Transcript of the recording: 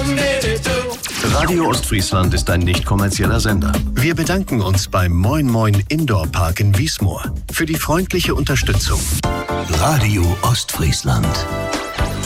Radio Ostfriesland ist ein nicht kommerzieller Sender. Wir bedanken uns beim Moin Moin Indoor Park in Wiesmoor für die freundliche Unterstützung. Radio Ostfriesland.